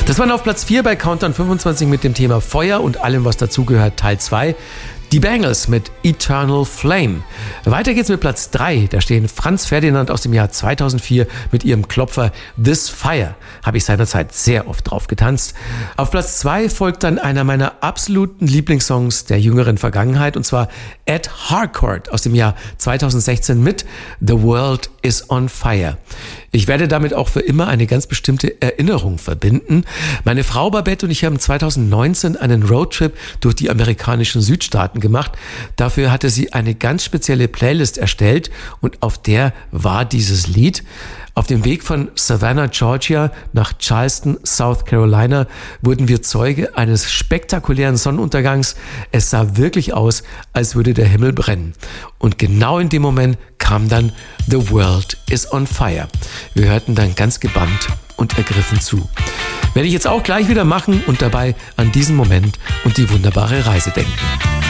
Das waren auf Platz 4 bei Countdown 25 mit dem Thema Feuer und allem, was dazugehört, Teil 2. Die Bangles mit Eternal Flame. Weiter geht's mit Platz 3. Da stehen Franz Ferdinand aus dem Jahr 2004 mit ihrem Klopfer This Fire. Habe ich seinerzeit sehr oft drauf getanzt. Auf Platz 2 folgt dann einer meiner absoluten Lieblingssongs der jüngeren Vergangenheit, und zwar Ed Harcourt aus dem Jahr 2016 mit The World is on Fire. Ich werde damit auch für immer eine ganz bestimmte Erinnerung verbinden. Meine Frau Babette und ich haben 2019 einen Roadtrip durch die amerikanischen Südstaaten gemacht. Dafür hatte sie eine ganz spezielle Playlist erstellt und auf der war dieses Lied. Auf dem Weg von Savannah, Georgia nach Charleston, South Carolina wurden wir Zeuge eines spektakulären Sonnenuntergangs. Es sah wirklich aus, als würde der Himmel brennen. Und genau in dem Moment kam dann The World is on Fire. Wir hörten dann ganz gebannt und ergriffen zu. Werde ich jetzt auch gleich wieder machen und dabei an diesen Moment und die wunderbare Reise denken.